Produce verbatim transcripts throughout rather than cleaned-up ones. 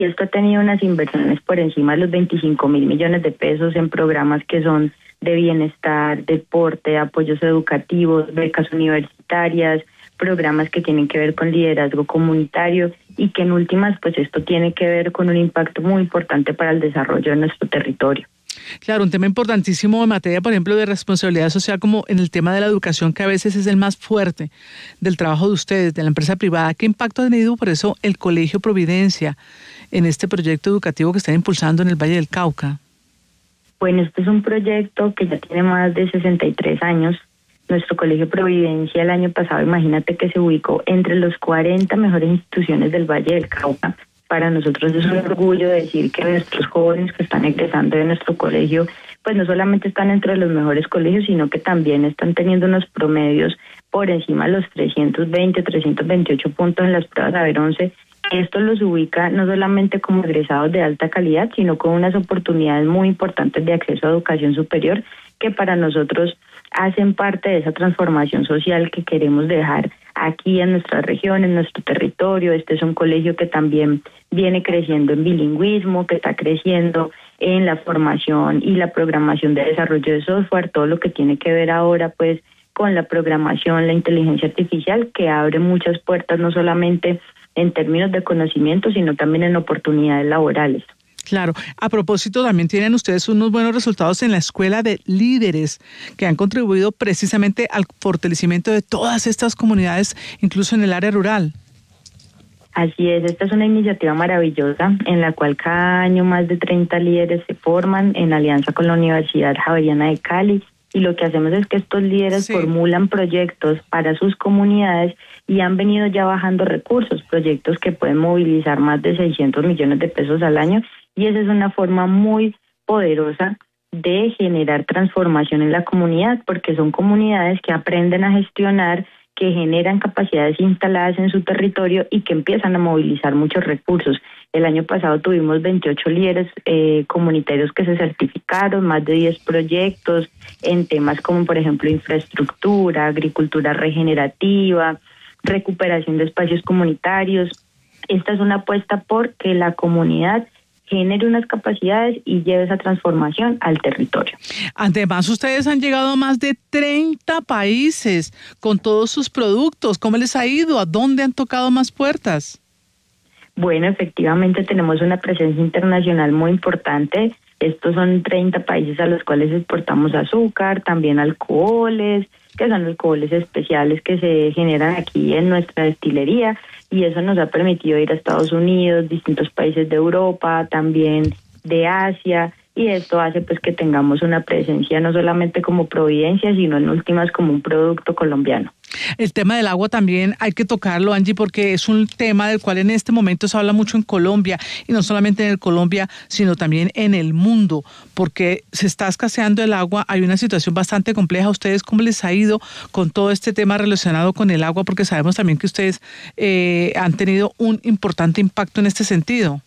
y esto ha tenido unas inversiones por encima de los veinticinco mil millones de pesos en programas que son de bienestar, deporte, apoyos educativos, becas universitarias, programas que tienen que ver con liderazgo comunitario y que en últimas pues esto tiene que ver con un impacto muy importante para el desarrollo de nuestro territorio. Claro, un tema importantísimo en materia, por ejemplo, de responsabilidad social, como en el tema de la educación, que a veces es el más fuerte del trabajo de ustedes, de la empresa privada. ¿Qué impacto ha tenido por eso el Colegio Providencia en este proyecto educativo que están impulsando en el Valle del Cauca? Bueno, este es un proyecto que ya tiene más de sesenta y tres años. Nuestro Colegio Providencia el año pasado, imagínate que se ubicó entre los cuarenta mejores instituciones del Valle del Cauca. Para nosotros es un orgullo decir que nuestros jóvenes que están egresando de nuestro colegio, pues no solamente están entre los mejores colegios, sino que también están teniendo unos promedios por encima de los trescientos veinte, trescientos veintiocho puntos en las pruebas Saber once. Esto los ubica no solamente como egresados de alta calidad, sino con unas oportunidades muy importantes de acceso a educación superior que para nosotros hacen parte de esa transformación social que queremos dejar aquí en nuestra región, en nuestro territorio. Este es un colegio que también viene creciendo en bilingüismo, que está creciendo en la formación y la programación de desarrollo de software, todo lo que tiene que ver ahora pues con la programación, la inteligencia artificial, que abre muchas puertas no solamente en términos de conocimiento, sino también en oportunidades laborales. Claro. A propósito, también tienen ustedes unos buenos resultados en la Escuela de Líderes, que han contribuido precisamente al fortalecimiento de todas estas comunidades, incluso en el área rural. Así es, esta es una iniciativa maravillosa en la cual cada año más de treinta líderes se forman en alianza con la Universidad Javeriana de Cali, y lo que hacemos es que estos líderes sí. formulan proyectos para sus comunidades y han venido ya bajando recursos, proyectos que pueden movilizar más de seiscientos millones de pesos al año, y esa es una forma muy poderosa de generar transformación en la comunidad, porque son comunidades que aprenden a gestionar, que generan capacidades instaladas en su territorio y que empiezan a movilizar muchos recursos. El año pasado tuvimos veintiocho líderes eh, comunitarios que se certificaron, más de diez proyectos en temas como por ejemplo infraestructura, agricultura regenerativa, recuperación de espacios comunitarios. Esta es una apuesta por que la comunidad genere unas capacidades y lleve esa transformación al territorio. Además, ustedes han llegado a más de treinta países con todos sus productos. ¿Cómo les ha ido? ¿A dónde han tocado más puertas? Bueno, efectivamente tenemos una presencia internacional muy importante. Estos son treinta países a los cuales exportamos azúcar, también alcoholes, que son alcoholes especiales que se generan aquí en nuestra destilería, y eso nos ha permitido ir a Estados Unidos, distintos países de Europa, también de Asia, y esto hace pues que tengamos una presencia no solamente como Providencia, sino en últimas como un producto colombiano. El tema del agua también hay que tocarlo, Angie, porque es un tema del cual en este momento se habla mucho en Colombia, y no solamente en el Colombia, sino también en el mundo, porque se está escaseando el agua. Hay una situación bastante compleja. ¿A ustedes cómo les ha ido con todo este tema relacionado con el agua? Porque sabemos también que ustedes eh, han tenido un importante impacto en este sentido.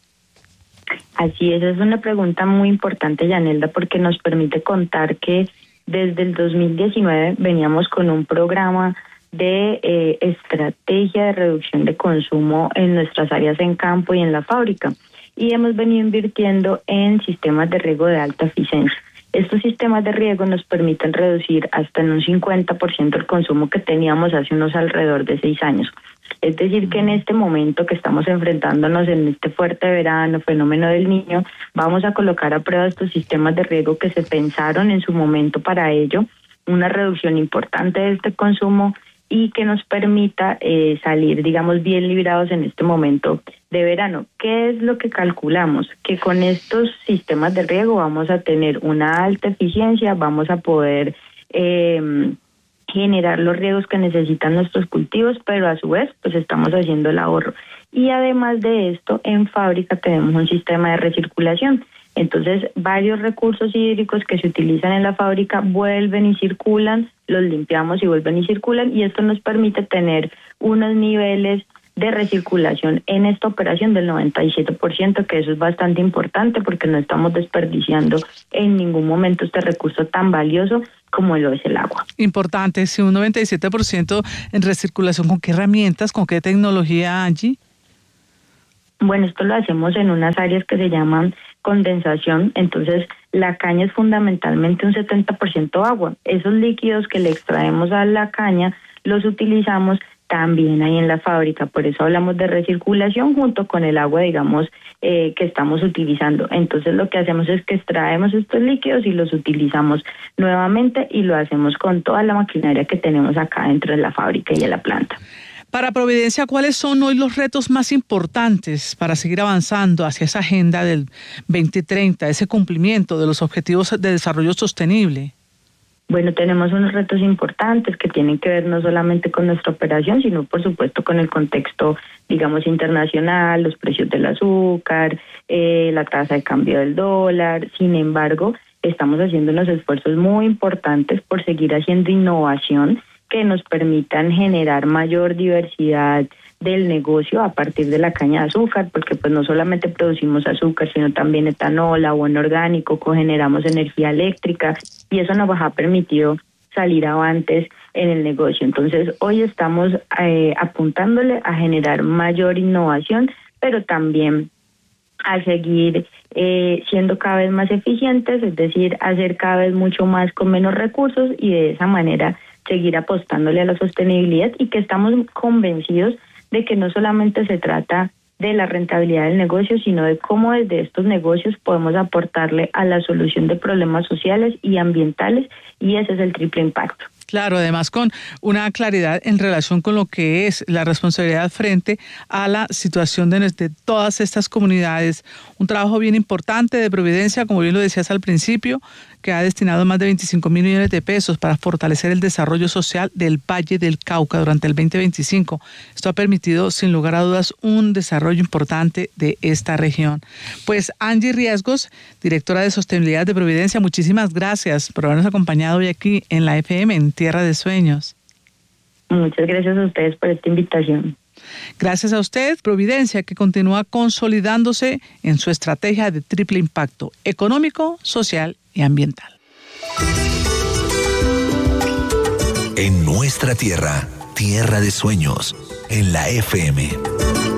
Así es, es una pregunta muy importante, Yanelda, porque nos permite contar que desde el dos mil diecinueve veníamos con un programa de eh, estrategia de reducción de consumo en nuestras áreas en campo y en la fábrica, y hemos venido invirtiendo en sistemas de riego de alta eficiencia. Estos sistemas de riego nos permiten reducir hasta en un cincuenta por ciento el consumo que teníamos hace unos alrededor de seis años. Es decir, que en este momento que estamos enfrentándonos en este fuerte verano, fenómeno del Niño, vamos a colocar a prueba estos sistemas de riego que se pensaron en su momento para ello, una reducción importante de este consumo y que nos permita eh, salir, digamos, bien librados en este momento de verano. ¿Qué es lo que calculamos? Que con estos sistemas de riego vamos a tener una alta eficiencia, vamos a poder eh, generar los riegos que necesitan nuestros cultivos, pero a su vez pues estamos haciendo el ahorro. Y además de esto, en fábrica tenemos un sistema de recirculación. Entonces, varios recursos hídricos que se utilizan en la fábrica vuelven y circulan, los limpiamos y vuelven y circulan, y esto nos permite tener unos niveles de recirculación en esta operación del noventa y siete por ciento, que eso es bastante importante porque no estamos desperdiciando en ningún momento este recurso tan valioso como lo es el agua. Importante, si un noventa y siete por ciento en recirculación, ¿con qué herramientas, con qué tecnología, Angie? Bueno, esto lo hacemos en unas áreas que se llaman condensación, entonces la caña es fundamentalmente un setenta por ciento agua. Esos líquidos que le extraemos a la caña los utilizamos también ahí en la fábrica, por eso hablamos de recirculación junto con el agua, digamos, eh, que estamos utilizando. Entonces lo que hacemos es que extraemos estos líquidos y los utilizamos nuevamente y lo hacemos con toda la maquinaria que tenemos acá dentro de la fábrica y de la planta. Para Providencia, ¿cuáles son hoy los retos más importantes para seguir avanzando hacia esa agenda del veinte treinta, ese cumplimiento de los objetivos de desarrollo sostenible? Bueno, tenemos unos retos importantes que tienen que ver no solamente con nuestra operación, sino por supuesto con el contexto, digamos, internacional, los precios del azúcar, eh, la tasa de cambio del dólar. Sin embargo, estamos haciendo unos esfuerzos muy importantes por seguir haciendo innovación que nos permitan generar mayor diversidad del negocio a partir de la caña de azúcar, porque pues no solamente producimos azúcar, sino también etanol, abono orgánico, cogeneramos energía eléctrica y eso nos ha permitido salir avantes en el negocio. Entonces hoy estamos eh, apuntándole a generar mayor innovación, pero también a seguir eh, siendo cada vez más eficientes, es decir, hacer cada vez mucho más con menos recursos y de esa manera seguir apostándole a la sostenibilidad y que estamos convencidos de que no solamente se trata de la rentabilidad del negocio, sino de cómo desde estos negocios podemos aportarle a la solución de problemas sociales y ambientales, y ese es el triple impacto. Claro, además con una claridad en relación con lo que es la responsabilidad frente a la situación de, de todas estas comunidades. Un trabajo bien importante de Providencia, como bien lo decías al principio, que ha destinado más de veinticinco mil millones de pesos para fortalecer el desarrollo social del Valle del Cauca durante el veinte veinticinco. Esto ha permitido, sin lugar a dudas, un desarrollo importante de esta región. Pues Angie Riesgos, directora de Sostenibilidad de Providencia, muchísimas gracias por habernos acompañado hoy aquí en la F M, en Tierra de Sueños. Muchas gracias a ustedes por esta invitación. Gracias a usted, Providencia, que continúa consolidándose en su estrategia de triple impacto económico, social y ambiental. En nuestra tierra, Tierra de Sueños, en la F M.